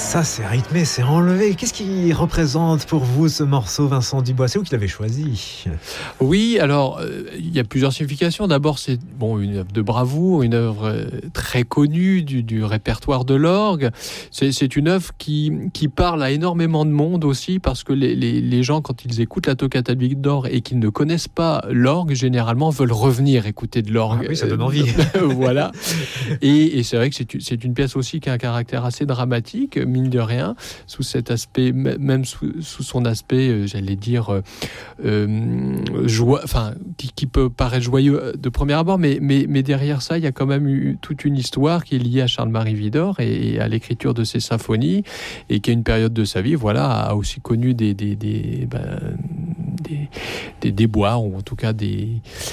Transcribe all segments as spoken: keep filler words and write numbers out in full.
Ça, c'est rythmé, c'est enlevé. Qu'est-ce qui représente pour vous ce morceau, Vincent Dubois? C'est vous qui l'avez choisi. Oui, alors, euh, il y a plusieurs significations. D'abord, c'est bon, une œuvre de bravoure, une œuvre euh, très connue du, du répertoire de l'orgue. C'est, c'est une œuvre qui, qui parle à énormément de monde aussi, parce que les, les, les gens, quand ils écoutent la Toccata de Victor et qu'ils ne connaissent pas l'orgue, généralement veulent revenir écouter de l'orgue. Ah oui, ça donne envie. Voilà. Et, et c'est vrai que c'est, c'est une pièce aussi qui a un caractère assez dramatique, mine de rien, sous cet aspect, même sous, sous son aspect, euh, j'allais dire, euh, joie, enfin, qui, qui peut paraître joyeux de premier abord, mais, mais, mais derrière ça, il y a quand même eu toute une histoire qui est liée à Charles-Marie Widor et, et à l'écriture de ses symphonies, et qui a une période de sa vie, voilà, a aussi connu des, des, des, ben, des, des déboires, ou en tout cas des,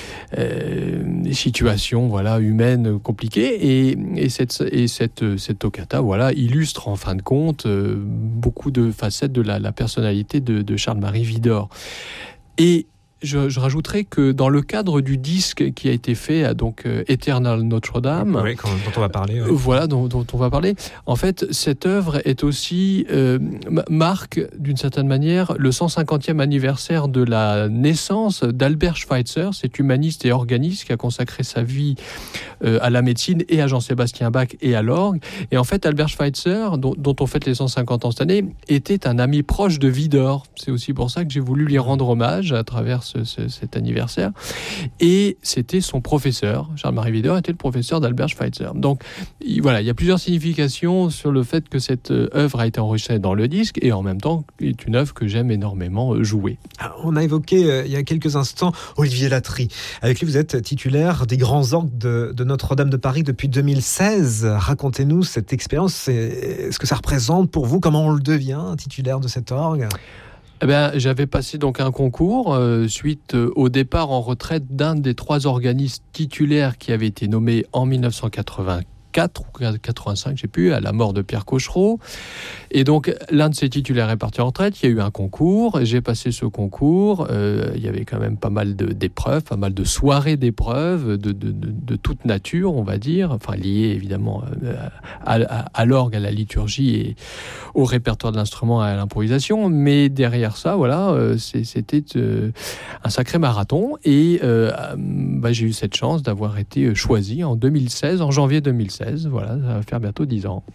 euh, des situations, voilà, humaines compliquées, et, et cette, et cette, cette toccata, voilà, illustre en fin de compte euh, beaucoup de facettes de la, la personnalité de, de Charles-Marie Widor. Et je, je rajouterais que dans le cadre du disque qui a été fait, donc euh, Eternal Notre-Dame, oui, quand, dont on va parler, ouais. voilà, dont, dont on va parler. En fait, cette œuvre est aussi euh, marque d'une certaine manière le cent cinquantième anniversaire de la naissance d'Albert Schweitzer, cet humaniste et organiste qui a consacré sa vie euh, à la médecine et à Jean-Sébastien Bach et à l'orgue. Et en fait, Albert Schweitzer, dont, dont on fête les cent cinquante ans cette année, était un ami proche de Widor. C'est aussi pour ça que j'ai voulu lui rendre hommage à travers Ce, ce, cet anniversaire, et c'était son professeur. Charles-Marie Widor était le professeur d'Albert Schweitzer. Donc il, voilà, il y a plusieurs significations sur le fait que cette œuvre a été enregistrée dans le disque, et en même temps est une œuvre que j'aime énormément jouer. Alors, on a évoqué euh, il y a quelques instants Olivier Latry. Avec lui, vous êtes titulaire des grands orgues de, de Notre-Dame de Paris depuis deux mille seize. Racontez-nous cette expérience, c'est, ce que ça représente pour vous, comment on le devient, titulaire de cet orgue. Eh bien, j'avais passé donc un concours euh, suite euh, au départ en retraite d'un des trois organistes titulaires qui avait été nommé en dix-neuf cent quatre-vingt-quatre ou quatre-vingt-cinq, je ne sais plus, à la mort de Pierre Cochereau. Et donc, l'un de ces titulaires est parti en retraite. Il y a eu un concours. J'ai passé ce concours. Euh, il y avait quand même pas mal de, d'épreuves, pas mal de soirées d'épreuves de, de, de, de toute nature, on va dire. Enfin, liées évidemment à, à, à l'orgue, à la liturgie et au répertoire de l'instrument, à l'improvisation. Mais derrière ça, voilà, euh, c'est, c'était euh, un sacré marathon. Et euh, bah, j'ai eu cette chance d'avoir été choisi en deux mille seize, en janvier deux mille seize. Voilà, ça va faire bientôt dix ans.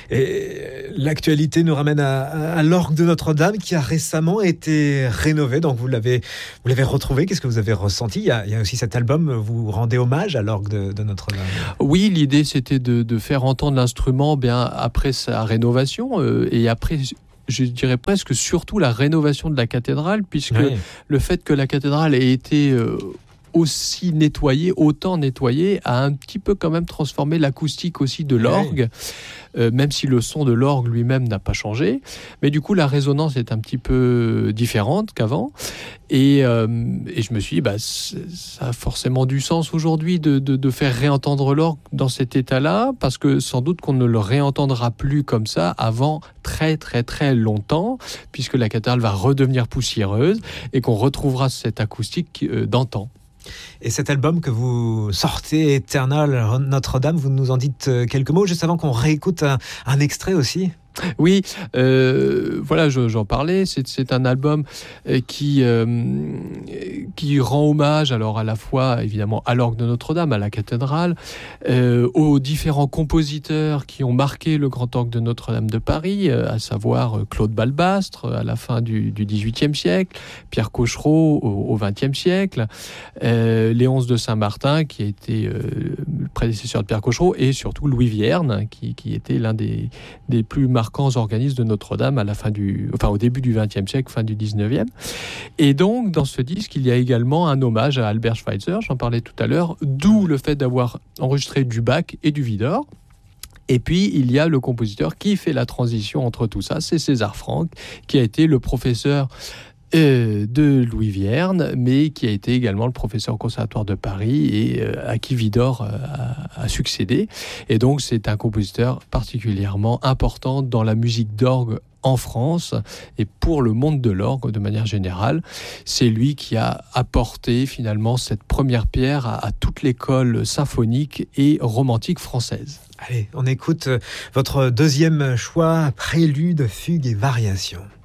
Et l'actualité nous ramène à, à l'orgue de Notre-Dame qui a récemment été rénové. Donc vous l'avez, vous l'avez retrouvé. Qu'est-ce que vous avez ressenti? Il y a, il y a aussi cet album, vous rendez hommage à l'orgue de, de Notre-Dame. Oui, l'idée c'était de, de faire entendre l'instrument bien après sa rénovation euh, et après, je dirais presque surtout la rénovation de la cathédrale, puisque oui. Le fait que la cathédrale ait été euh, aussi nettoyée, autant nettoyée, a un petit peu quand même transformé l'acoustique aussi de l'orgue. Oui. Euh, même si le son de l'orgue lui-même n'a pas changé. Mais du coup, la résonance est un petit peu différente qu'avant. Et, euh, et je me suis dit, bah, ça a forcément du sens aujourd'hui de, de, de faire réentendre l'orgue dans cet état-là, parce que sans doute qu'on ne le réentendra plus comme ça avant très très très longtemps, puisque la cathédrale va redevenir poussiéreuse et qu'on retrouvera cette acoustique euh, d'antan. Et cet album que vous sortez, Eternal Notre-Dame, vous nous en dites quelques mots, juste avant qu'on réécoute un, un extrait aussi? Oui, euh, voilà, je, j'en parlais. C'est, c'est un album qui euh, qui rend hommage, alors à la fois évidemment à l'orgue de Notre-Dame, à la cathédrale, euh, aux différents compositeurs qui ont marqué le grand orgue de Notre-Dame de Paris, euh, à savoir Claude Balbastre à la fin du, du dix-huitième siècle, Pierre Cochereau au, au vingtième siècle, euh, Léonce de Saint-Martin qui a été euh, le prédécesseur de Pierre Cochereau, et surtout Louis Vierne qui, qui était l'un des, des plus marquants organismes de Notre-Dame à la fin du, enfin au début du vingtième siècle, fin du dix-neuvième. Et donc, dans ce disque, il y a également un hommage à Albert Schweitzer, j'en parlais tout à l'heure, d'où le fait d'avoir enregistré du Bach et du Widor. Et puis, il y a le compositeur qui fait la transition entre tout ça, c'est César Franck, qui a été le professeur Euh, de Louis Vierne, mais qui a été également le professeur au Conservatoire de Paris et euh, à qui Widor euh, a, a succédé. Et donc, c'est un compositeur particulièrement important dans la musique d'orgue en France et pour le monde de l'orgue de manière générale. C'est lui qui a apporté finalement cette première pierre à, à toute l'école symphonique et romantique française. Allez, on écoute votre deuxième choix, prélude, fugue et variation.